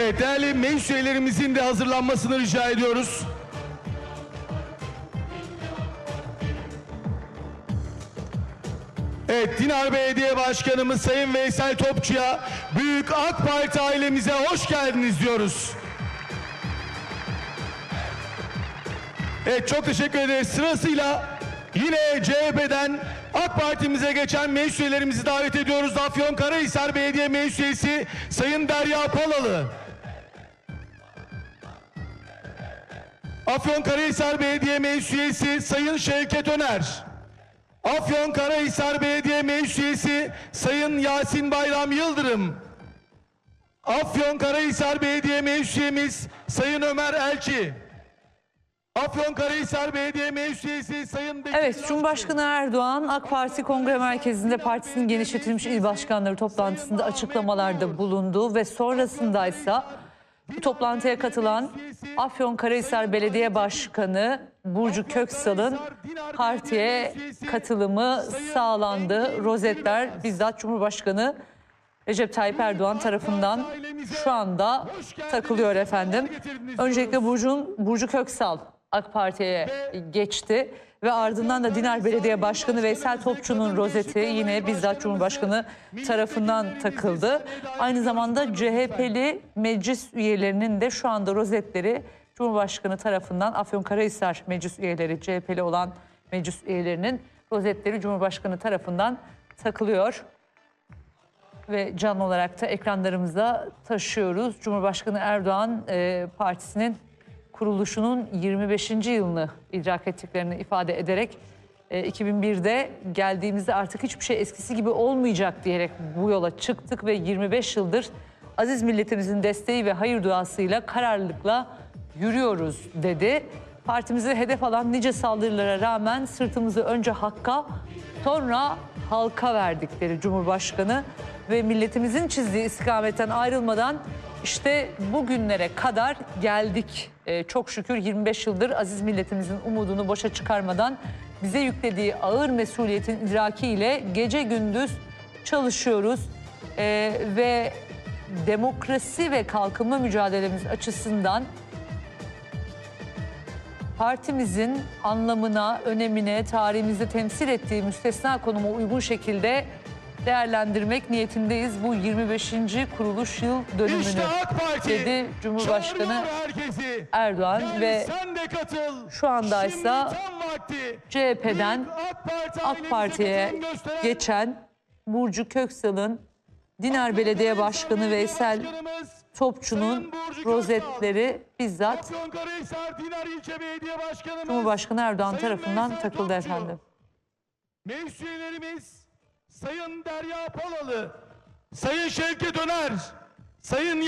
Evet, değerli meclis üyelerimizin de hazırlanmasını rica ediyoruz. Evet, Dinar Belediye Başkanımız Sayın Veysel Topçu'ya, Büyük AK Parti ailemize hoş geldiniz diyoruz. Evet, çok teşekkür ederiz. Sırasıyla yine CHP'den AK Parti'mize geçen meclis üyelerimizi davet ediyoruz. Afyonkarahisar Belediye Meclis Üyesi Sayın Derya Palalı. Afyonkarahisar Belediye Meclis Üyesi Sayın Şevket Öner. Afyonkarahisar Belediye Meclis Üyesi Sayın Yasin Bayram Yıldırım. Afyonkarahisar Belediye Meclis Üyemiz Sayın Ömer Elçi. Afyonkarahisar Belediye Meclis Üyesi Sayın Bekir. Evet, Cumhurbaşkanı Erdoğan AK Parti Kongre Merkezi'nde partisinin genişletilmiş il başkanları toplantısında açıklamalarda bulundu ve sonrasında ise bu toplantıya katılan Afyonkarahisar Belediye Başkanı Burcu Köksal'ın partiye katılımı sağlandı. Rozetler bizzat Cumhurbaşkanı Recep Tayyip Erdoğan tarafından şu anda takılıyor efendim. Öncelikle Burcu Köksal AK Parti'ye geçti ve ardından da Dinar Belediye Başkanı Veysel Topçu'nun rozeti yine bizzat Cumhurbaşkanı tarafından takıldı. Aynı zamanda CHP'li meclis üyelerinin de şu anda rozetleri Cumhurbaşkanı tarafından, Afyonkarahisar meclis üyeleri, CHP'li olan meclis üyelerinin rozetleri Cumhurbaşkanı tarafından takılıyor. Ve canlı olarak da ekranlarımıza taşıyoruz. Cumhurbaşkanı Erdoğan partisinin kuruluşunun 25. yılını idrak ettiklerini ifade ederek 2001'de geldiğimizde artık hiçbir şey eskisi gibi olmayacak diyerek bu yola çıktık ve 25 yıldır aziz milletimizin desteği ve hayır duasıyla kararlılıkla yürüyoruz dedi. Partimizi hedef alan nice saldırılara rağmen sırtımızı önce hakka sonra halka verdikleri Cumhurbaşkanı ve milletimizin çizdiği istikametten ayrılmadan işte bugünlere kadar geldik. Çok şükür 25 yıldır aziz milletimizin umudunu boşa çıkarmadan bize yüklediği ağır mesuliyetin idrakiyle gece gündüz çalışıyoruz. Ve demokrasi ve kalkınma mücadelemiz açısından partimizin anlamına, önemine, tarihimizde temsil ettiği müstesna konuma uygun şekilde değerlendirmek niyetindeyiz bu 25. kuruluş yıl dönümünü, İşte AK Parti dedi Cumhurbaşkanı Erdoğan ve şu anda ise CHP'den AK Parti'ye geçen Burcu Köksal'ın, Dinar Belediye Başkanı Veysel Topçu'nun rozetleri bizzat Cumhurbaşkanı Erdoğan tarafından takıldı efendim. Meclis üyelerimiz Sayın Derya Palalı, Sayın Şevket Öner, Sayın